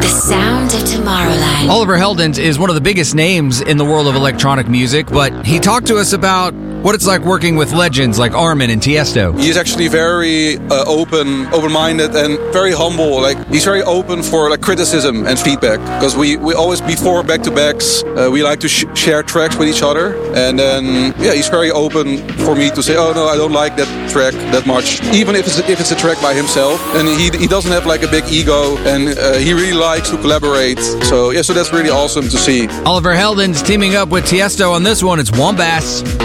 The sound of Tomorrowland. Oliver Heldens is one of the biggest names in the world of electronic music, but he talked to us about what it's like working with legends like Armin and Tiesto. He's actually very open-minded and very humble. Like, he's very open for criticism and feedback, because we always, before back-to-backs, we like to share tracks with each other. And then, he's very open for me to say, oh no, I don't like that track that much, even if it's a track by himself. And he doesn't have a big ego, and he really likes to collaborate. So that's really awesome to see. Oliver Heldens teaming up with Tiesto on this one. It's Wombats.